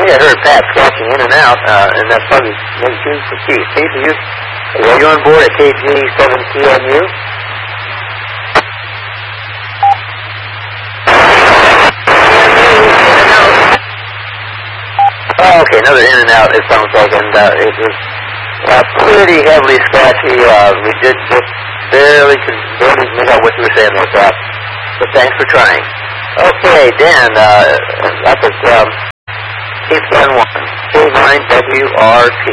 think I heard Pat scratching in and out, and that's probably maybe tuned for Keith. Keith, are you on board at KG7TMU? Oh, okay, another in and out, it sounds like, and it was pretty heavily scratchy. We did just barely make out what you were saying there, Pat. But thanks for trying. Okay, Dan, up at Cape San Juan, K9WRP.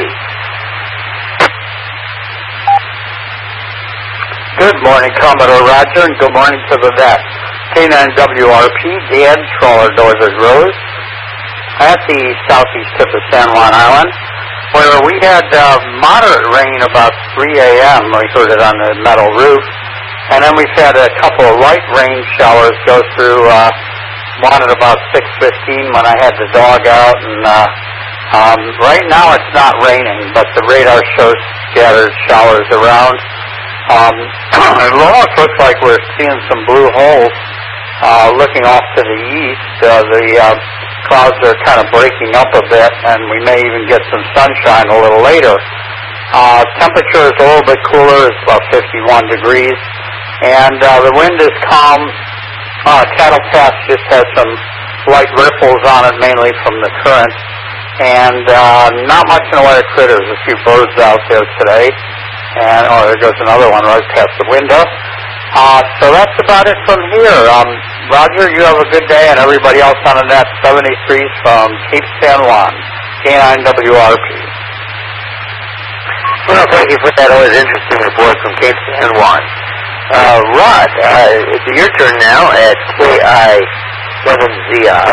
Good morning, Commodore Roger, and good morning to the vet. K9WRP, Dan, Trawler Northern Rose, at the southeast tip of San Juan Island, where we had moderate rain about 3 a.m. We heard it on the metal roof. And then we've had a couple of light rain showers go through, one at about 6:15 when I had the dog out. And right now it's not raining, but the radar shows scattered showers around. It almost looks like we're seeing some blue holes looking off to the east. The clouds are kind of breaking up a bit, and we may even get some sunshine a little later. Temperature is a little bit cooler. It's about 51 degrees. And the wind is calm. Cattle Pass just has some light ripples on it, mainly from the current. And not much in the way of critters. A few birds out there today. And there goes another one right past the window. So that's about it from here. Roger, you have a good day, and everybody else on the net, 73s from Cape San Juan, K9WRP. Well, thank you for that always interesting report from Cape San Juan. Rod, it's your turn now at KI7ZI.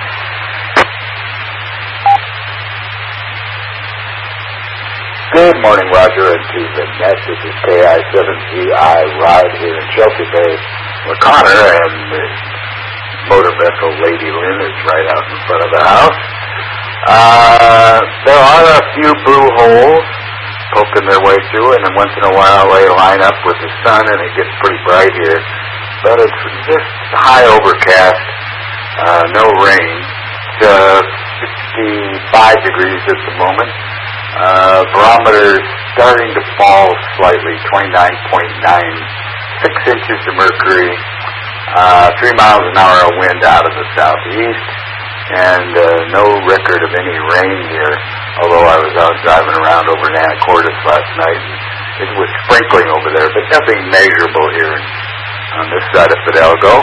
Good morning, Roger, and to the net. This is KI7ZI Rod here in Chelsea Bay, where Connor and the motor vessel Lady Lynn is right out in front of the house. There are a few blue holes poking their way through, and then once in a while they line up with the sun, and it gets pretty bright here. But it's just high overcast, no rain. It's 65 degrees at the moment. Barometer starting to fall slightly, 29.96 inches of mercury, 3 miles an hour of wind out of the southeast, and no record of any rain here, although I was out driving around over in Anacortes last night, and it was sprinkling over there, but nothing measurable here on this side of Fidalgo.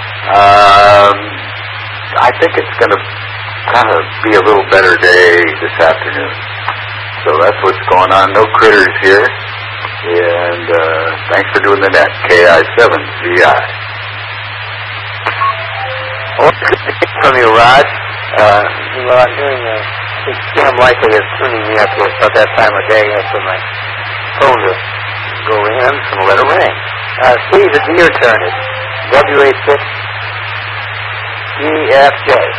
I think it's going to kind of be a little better day this afternoon. So that's what's going on. No critters here. And thanks for doing the net. KI7ZI. Well, good to hear from you, Rod. Well, I'm hearing Sam likely is tuning me up about that time of day after my phone to go in and let it ring. Steve, it's your turn. It's WA6EFJ.